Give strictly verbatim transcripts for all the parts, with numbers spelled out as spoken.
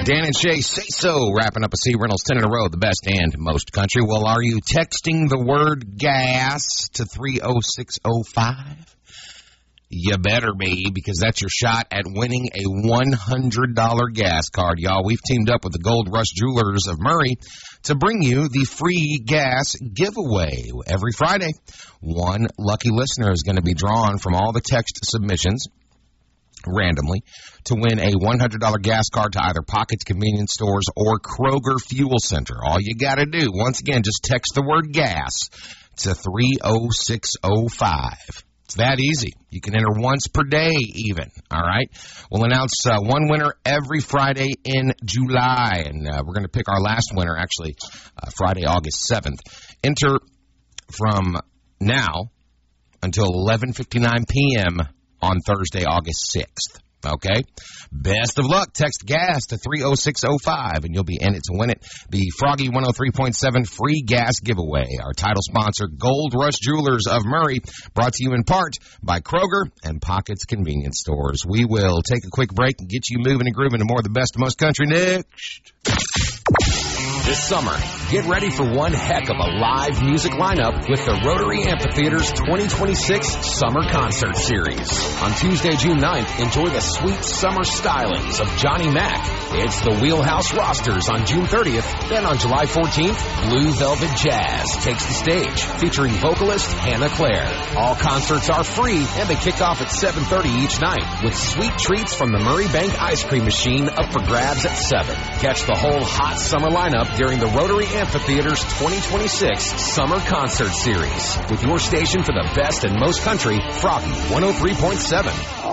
Dan and Shay say so, wrapping up a C. Reynolds ten in a row, the best and most country. Well, are you texting the word gas to three oh six oh five? You better be, because that's your shot at winning a one hundred dollars gas card, y'all. We've teamed up with the Gold Rush Jewelers of Murray to bring you the free gas giveaway. Every Friday, one lucky listener is going to be drawn from all the text submissions randomly to win a one hundred dollars gas card to either Pockets Convenience Stores or Kroger Fuel Center. All you got to do, once again, just text the word gas to three oh six oh five. It's that easy. You can enter once per day even, all right? We'll announce uh, one winner every Friday in July, and uh, we're going to pick our last winner, actually, uh, Friday, August seventh. Enter from now until eleven fifty-nine p.m. on Thursday, August sixth. Okay? Best of luck. Text gas to three oh six oh five, and you'll be in it to win it. The Froggy one oh three point seven free gas giveaway. Our title sponsor, Gold Rush Jewelers of Murray, brought to you in part by Kroger and Pockets Convenience Stores. We will take a quick break and get you moving and grooving to more of the best of most country next. This summer, get ready for one heck of a live music lineup with the Rotary Amphitheater's twenty twenty-six Summer Concert Series. On Tuesday, June ninth, enjoy the sweet summer stylings of Johnny Mac. It's the Wheelhouse Rosters on June thirtieth. Then on July fourteenth, Blue Velvet Jazz takes the stage, featuring vocalist Hannah Claire. All concerts are free, and they kick off at seven thirty each night, with sweet treats from the Murray Bank Ice Cream Machine up for grabs at seven. Catch the whole hot summer lineup during the Rotary Amphitheater's twenty twenty-six Summer Concert Series, with your station for the best and most country, Froggy one oh three point seven.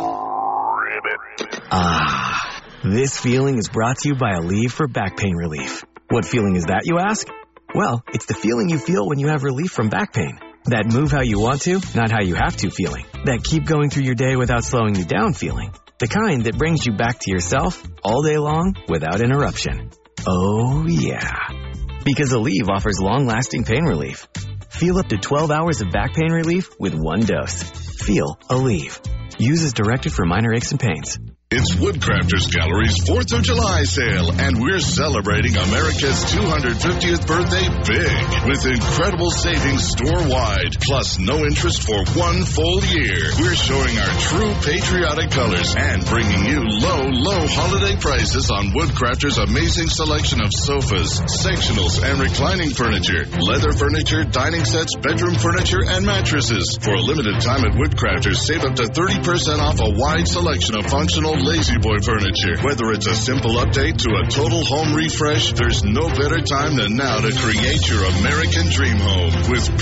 Ah, this feeling is brought to you by Aleve for back pain relief. What feeling is that, you ask? Well, it's the feeling you feel when you have relief from back pain. That move how you want to, not how you have to feeling. That keep going through your day without slowing you down feeling. The kind that brings you back to yourself all day long without interruption. Oh, yeah. Because Aleve offers long-lasting pain relief. Feel up to twelve hours of back pain relief with one dose. Feel Aleve. Use as directed for minor aches and pains. It's Woodcrafters Gallery's fourth of July sale, and we're celebrating America's two hundred fiftieth birthday big with incredible savings store-wide, plus no interest for one full year. We're showing our true patriotic colors and bringing you low, low holiday prices on Woodcrafters' amazing selection of sofas, sectionals, and reclining furniture, leather furniture, dining sets, bedroom furniture, and mattresses. For a limited time at Woodcrafters, save up to thirty percent off a wide selection of functional Lazy Boy furniture. Whether it's a simple update to a total home refresh, there's no better time than now to create your American dream home with